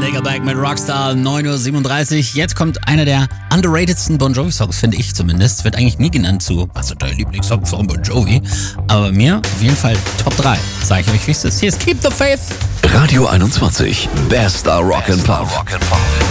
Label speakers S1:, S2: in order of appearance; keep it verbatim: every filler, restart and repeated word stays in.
S1: Nickelback mit Rockstar, neun Uhr siebenunddreißig. Jetzt kommt einer der underratedsten Bon Jovi-Songs, finde ich zumindest. Wird eigentlich nie genannt zu, was ist dein Lieblingssong von Bon Jovi? Aber bei mir auf jeden Fall Top drei. Sag ich euch, wie es ist. Hier ist Keep the Faith.
S2: Radio einundzwanzig, bester Rock and Pop.